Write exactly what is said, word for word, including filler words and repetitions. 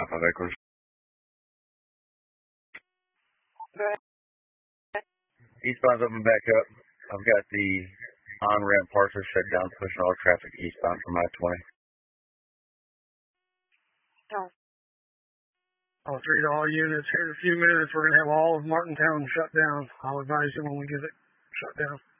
five five Echoes. Eastbound's up and back up. I've got the on-ramp parcel shut down, pushing all traffic eastbound from I twenty. All three to all units. Here in a few minutes, we're going to have all of Martintown shut down. I'll advise you when we get it shut down.